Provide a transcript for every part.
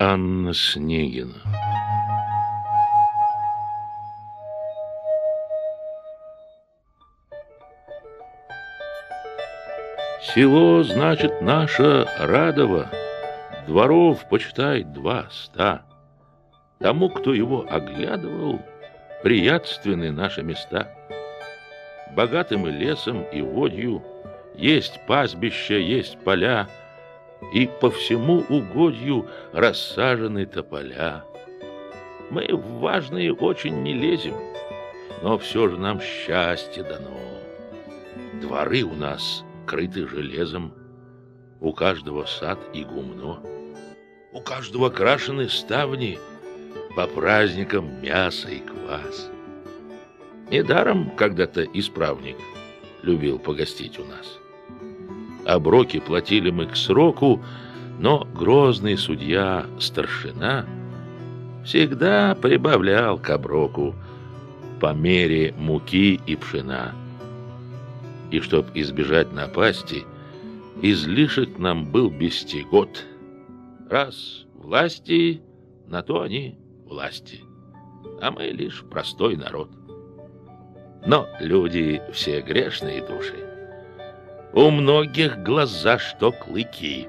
Анна Снегина. Село, значит, наше Радово, дворов, почитай, 200. Тому, кто его оглядывал, приятственны наши места. Богатым и лесом, и водью, есть пастбища, есть поля, и по всему угодью рассажены тополя. Мы в важные очень не лезем, но все же нам счастье дано. Дворы у нас крыты железом, у каждого сад и гумно, у каждого крашены ставни, по праздникам мясо и квас. Недаром когда-то исправник любил погостить у нас. Оброки платили мы к сроку, но грозный судья старшина всегда прибавлял к оброку по мере муки и пшена. И чтоб избежать напасти, излишек нам был бестигот. Раз власти, на то они власти, а мы лишь простой народ. Но люди все грешные души. У многих глаза, что клыки.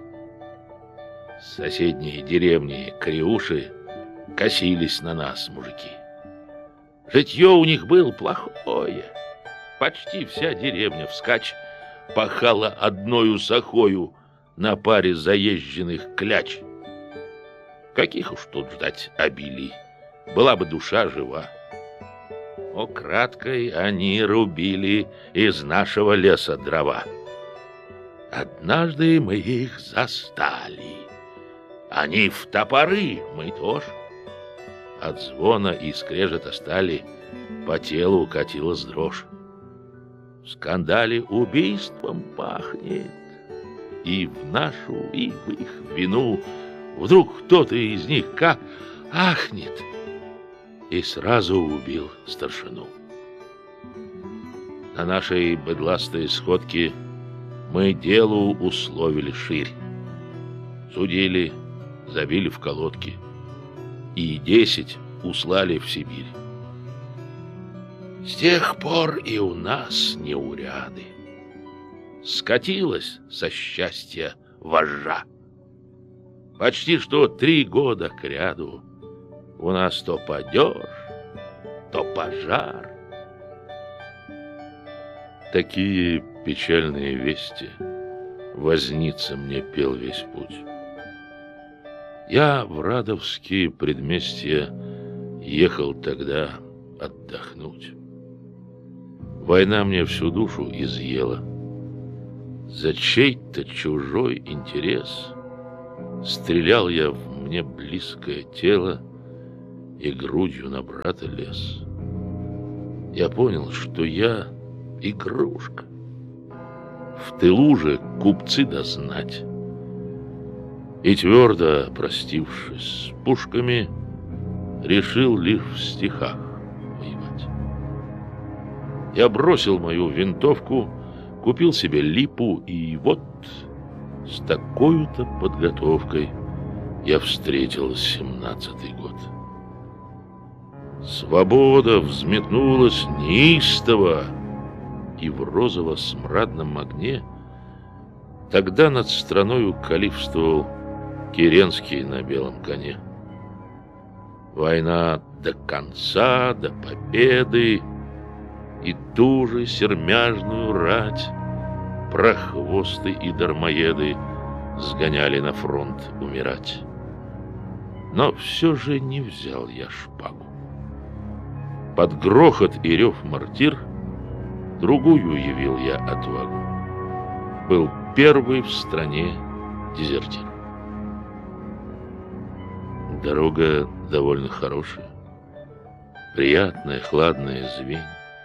Соседние деревни Криуши косились на нас, мужики. Житье у них было плохое. Почти вся деревня вскачь пахала одною сахою на паре заезженных кляч. Каких уж тут ждать обилий, была бы душа жива. О, краткой они рубили из нашего леса дрова. Однажды мы их застали. Они в топоры, мы тоже. От звона и скрежета стали по телу катилась дрожь. В скандале убийством пахнет. И в нашу, и в их вину вдруг кто-то из них как ахнет и сразу убил старшину. На нашей быдластой сходке мы делу условили ширь. Судили, забили в колодки, и 10 услали в Сибирь. С тех пор и у нас неуряды. Скатилась со счастья вожжа. Почти что 3 года кряду у нас то падеж, то пожар. Такие печальные вести возница мне пел весь путь. Я в Радовские предместья ехал тогда отдохнуть. Война мне всю душу изъела. За чей-то чужой интерес стрелял я в мне близкое тело и грудью на брата лез. Я понял, что я игрушка. В тылу же купцы дознать. И твердо простившись с пушками, решил лишь в стихах воевать. Я бросил мою винтовку, купил себе липу, и вот с такой-то подготовкой я встретил 17-й год. Свобода взметнулась неистово, и в розово-смрадном огне тогда над страною калифствовал Керенский на белом коне. Война до конца, до победы, и ту же сермяжную рать прохвосты и дармоеды сгоняли на фронт умирать. Но все же не взял я шпагу. Под грохот и рев мортир другую явил я отвагу. Был первый в стране дезертир. Дорога довольно хорошая, приятная, хладная звень.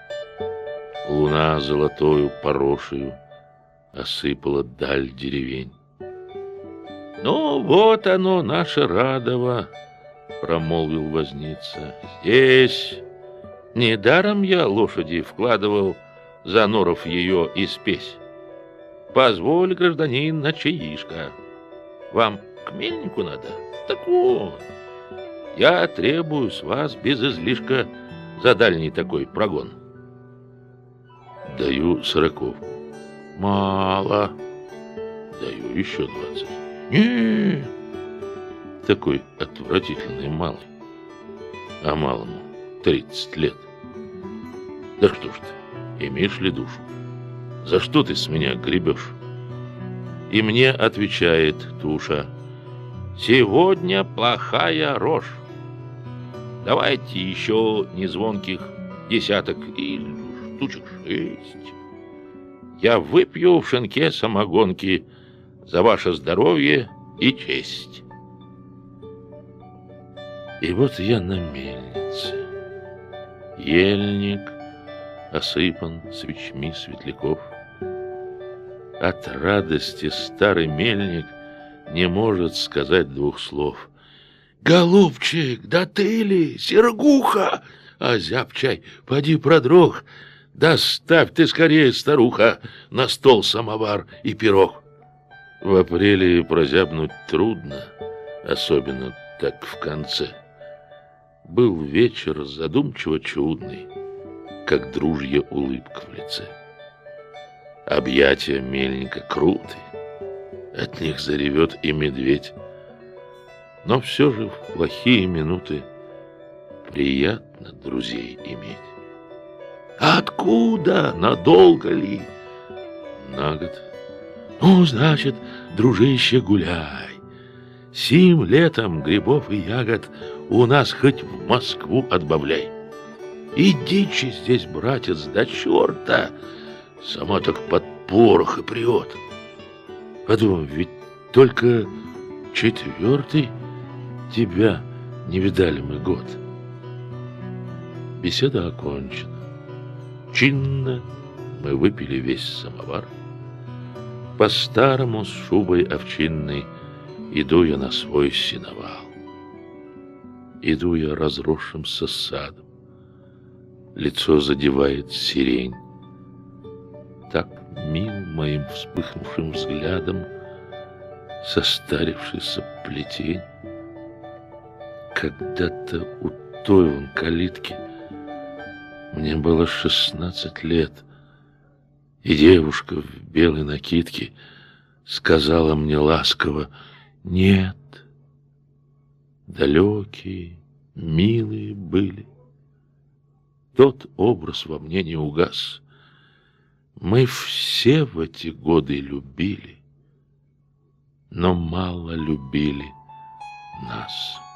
Луна золотою порошею осыпала даль деревень. «Ну, вот оно, наше Радово», — промолвил возница. «Здесь недаром я лошади вкладывал за норов ее и спесь. Позволь, гражданин, на чаишко. Вам к мельнику надо. Так вот, я требую с вас без излишка за дальний такой прогон. Даю 40. Мало. Даю еще 20. Не, такой отвратительный малый. А малому 30 лет. Да что ж ты, имеешь ли душу? За что ты с меня гребешь? И мне отвечает туша: сегодня плохая рожь. Давайте еще незвонких десяток и штучек 6. Я выпью в шинке самогонки за ваше здоровье и честь. И вот я на мельнице. Ельник осыпан свечми светляков. От радости старый мельник не может сказать 2 слов. «Голубчик, да ты ли, Сергуха?» «Озяб чай, поди продрог. Да ставь ты скорее, старуха, на стол самовар и пирог». В апреле прозябнуть трудно, особенно так в конце. Был вечер задумчиво чудный, как дружья улыбка в лице. Объятия мельника круты, от них заревет и медведь. Но все же в плохие минуты приятно друзей иметь. Откуда? Надолго ли? На год. Ну, значит, дружище, гуляй. Сим летом грибов и ягод у нас хоть в Москву отбавляй. И дичи здесь, братец, до черта, сама так под порох и прет. Подумай, ведь только 4-й тебя не видали мы год. Беседа окончена. Чинно мы выпили весь самовар. По-старому с шубой овчинной иду я на свой сеновал. Иду я разросшимся садом. Лицо задевает сирень. Так мил моим вспыхнувшим взглядом состарившийся плетень. Когда-то у той вон калитки мне было 16 лет, и девушка в белой накидке сказала мне ласково: «Нет». Далекие, милые были. Тот образ во мне не угас. Мы все в эти годы любили, но мало любили нас.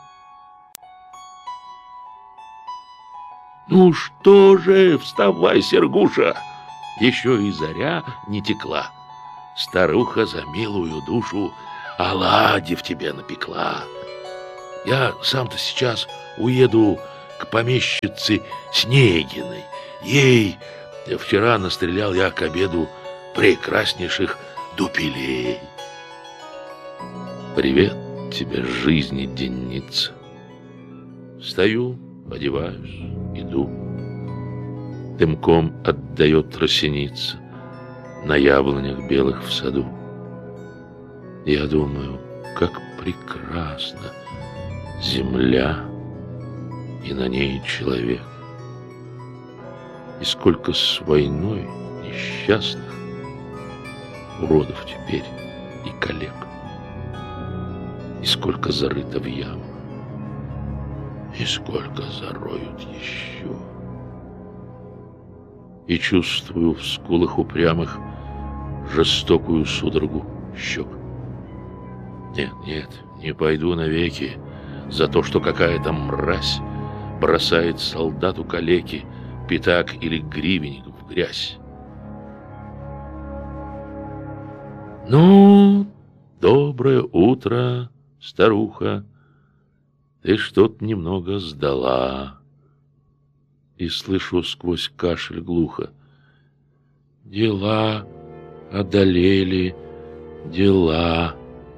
Ну что же, вставай, Сергуша, еще и заря не текла. Старуха за милую душу оладьи в тебе напекла. Я сам-то сейчас уеду к помещице Снегиной. Ей вчера настрелял я к обеду прекраснейших дупелей. Привет тебе, жизни денница. Встаю, одеваюсь, иду. Дымком отдает росеница на яблонях белых в саду. Я думаю, как прекрасна земля и на ней человек. И сколько с войной несчастных уродов теперь и коллег. И сколько зарыто в яму, и сколько зароют еще. И чувствую в скулах упрямых жестокую судорогу щек. Нет, нет, не пойду навеки за то, что какая-то мразь бросает солдату калеки пятак или гривенник в грязь. Ну, доброе утро, старуха, ты что-то немного сдала. И слышу сквозь кашель глухо: дела одолели, дела.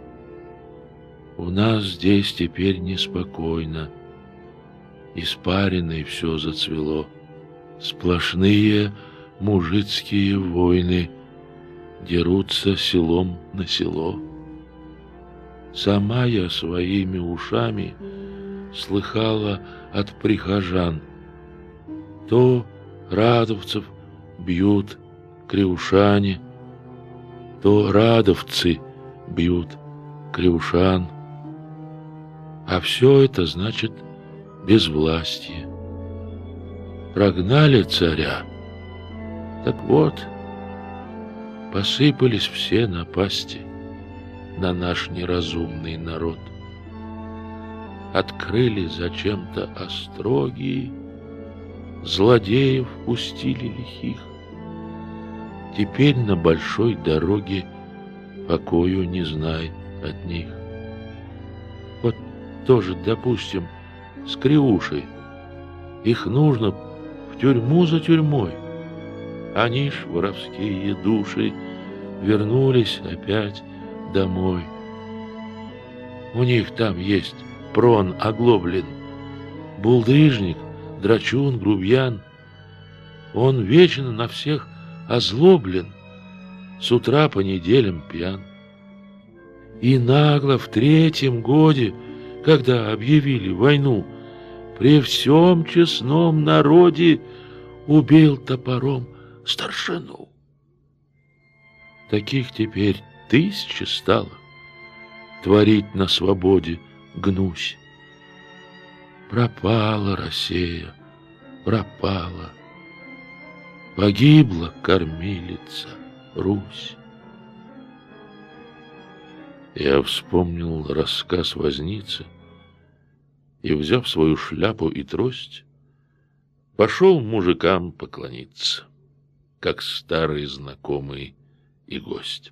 У нас здесь теперь неспокойно, испаренной все зацвело. Сплошные мужицкие войны дерутся селом на село. Сама я своими ушами слыхала от прихожан: то радовцев бьют криушане, то радовцы бьют криушан. А все это значит безвластие. Прогнали царя. Так вот, посыпались все напасти на наш неразумный народ. Открыли зачем-то остроги, злодеев пустили лихих. Теперь на большой дороге покою не знай от них. Вот тоже, допустим, с Криушей. Их нужно в тюрьму за тюрьмой. Они ж, воровские души, вернулись опять домой. У них там есть Прон Оглоблин, булдыжник, драчун, грубьян. Он вечно на всех озлоблен, с утра по неделям пьян. И нагло в 3-м годе, когда объявили войну, при всем честном народе убил топором старшину. Таких теперь 1000 стало, творить на свободе гнусь. Пропала Россия, пропала, погибла кормилица Русь. Я вспомнил рассказ возницы и, взяв свою шляпу и трость, пошел мужикам поклониться, как старый знакомый и гость.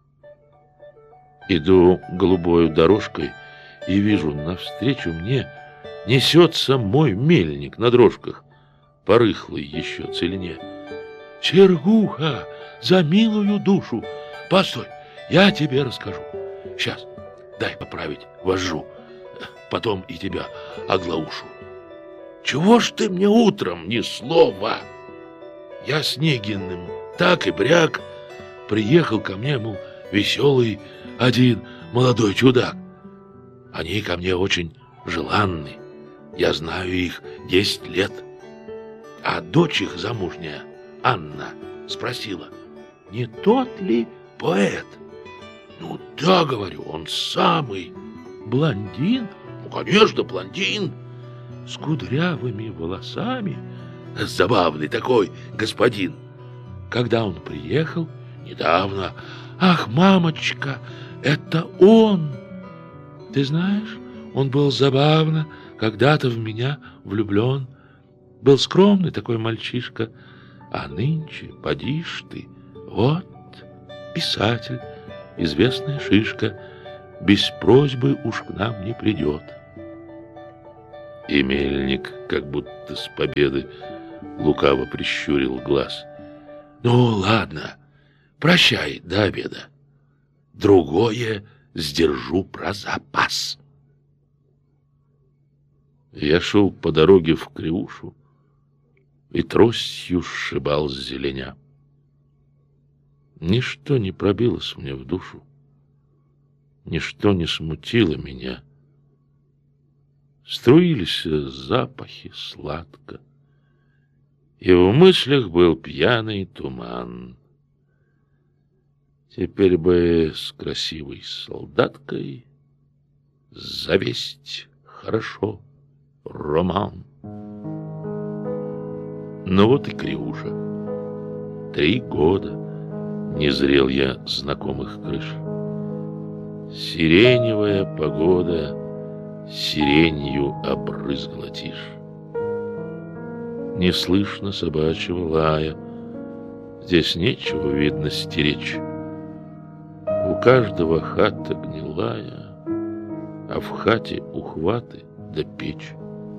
Иду голубою дорожкой и вижу, навстречу мне несется мой мельник на дрожках, порыхлый еще целине. «Сергуха, за милую душу! Постой, я тебе расскажу. Сейчас, дай поправить вожжу, потом и тебя оглаушу. Чего ж ты мне утром ни слова? Я с Негиным так и бряк. Приехал ко мне, мол, веселый один молодой чудак. Они ко мне очень желанны. Я знаю их 10 лет. А дочь их замужняя, Анна, спросила, не тот ли поэт? Ну да, говорю, он самый. Блондин? Ну, конечно, блондин. С кудрявыми волосами. Забавный такой господин. Когда он приехал? Недавно. Ах, мамочка, это он. Ты знаешь, он был забавно когда-то в меня влюблен. Был скромный такой мальчишка. А нынче, поди ж ты, вот, писатель, известная шишка, без просьбы уж к нам не придет. И мельник, как будто с победы, лукаво прищурил глаз. Ну, ладно, прощай до обеда. Другое сдержу про запас. Я шел по дороге в Криушу и тростью сшибал с зеленя. Ничто не пробилось мне в душу, ничто не смутило меня. Струились запахи сладко, и в мыслях был пьяный туман. Теперь бы с красивой солдаткой завесть хорошо роман. Ну вот и Криуша. 3 года не зрел я знакомых крыш. Сиреневая погода сиренью обрызгала тишь. Не слышно собачьего лая, здесь нечего, видно, стеречь. У каждого хата гнилая, а в хате ухваты да печь.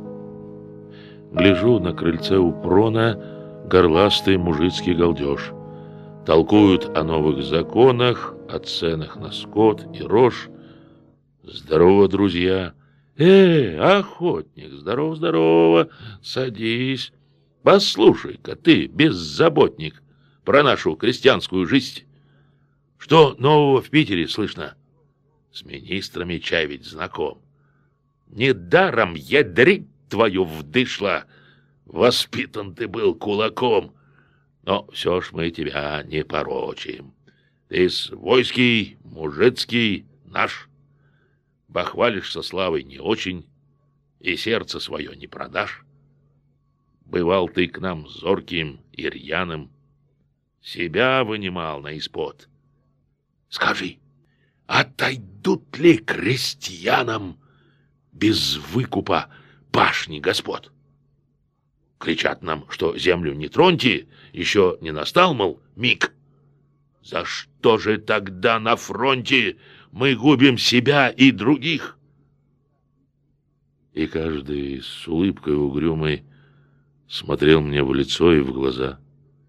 Гляжу, на крыльце у Прона горластый мужицкий галдеж. Толкуют о новых законах, о ценах на скот и рожь. Здорово, друзья! Охотник, здорово, садись. Послушай-ка ты, беззаботник, про нашу крестьянскую жизнь. Что нового в Питере слышно? С министрами чай ведь знаком. Недаром ядрить твою вдышло, воспитан ты был кулаком. Но все ж мы тебя не порочим. Ты свойский, мужицкий, наш. Бахвалишься славой не очень, и сердце свое не продашь. Бывал ты к нам зорким и рьяным, себя вынимал на испод. Скажи, отойдут ли крестьянам без выкупа пашни господ? Кричат нам, что землю не троньте, еще не настал, мол, миг. За что же тогда на фронте мы губим себя и других? И каждый с улыбкой угрюмой смотрел мне в лицо и в глаза.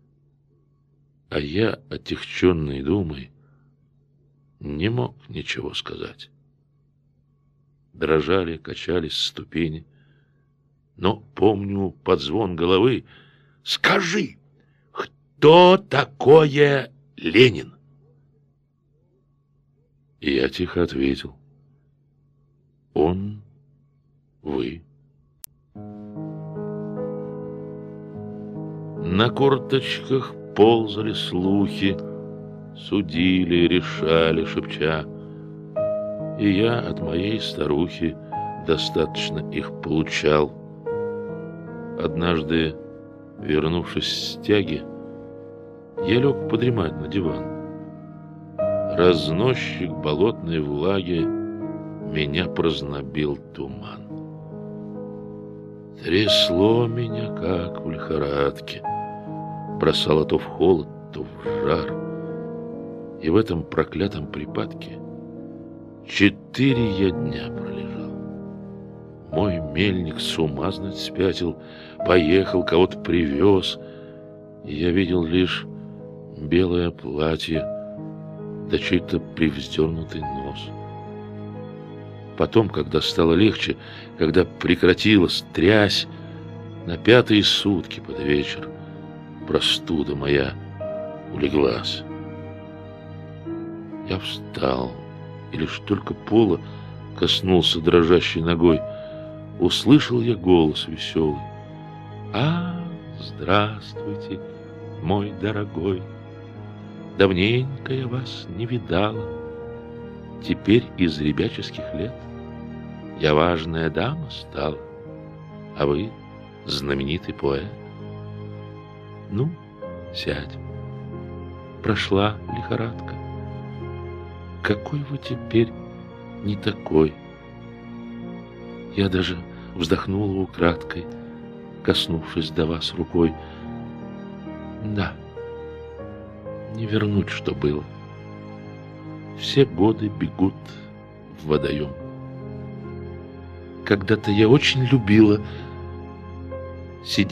А я, отягченный думой, не мог ничего сказать. Дрожали, качались ступени, но помню под звон головы: «Скажи, кто такое Ленин?» И я тихо ответил: «Он, вы». На корточках ползали слухи, судили, решали, шепча. И я от моей старухи достаточно их получал. Однажды, вернувшись с тяги, я лег подремать на диван. Разносчик болотной влаги меня прознобил туман. Трясло меня, как в лихорадке, бросало то в холод, то в жар. И в этом проклятом припадке 4 я дня пролежал. Мой мельник с ума знать спятил, поехал, кого-то привез, и я видел лишь белое платье да чей-то привздернутый нос. Потом, когда стало легче, когда прекратилась трясь, на 5-е сутки под вечер простуда моя улеглась. Я встал, и лишь только пола коснулся дрожащей ногой, услышал я голос веселый: «А, здравствуйте, мой дорогой! Давненько я вас не видала. Теперь из ребяческих лет я важная дама стала, а вы знаменитый поэт. Ну, сядь. Прошла лихорадка. Какой вы теперь не такой?» Я даже вздохнула украдкой, коснувшись до вас рукой. Да, не вернуть, что было. Все годы бегут в водоем. Когда-то я очень любила сидеть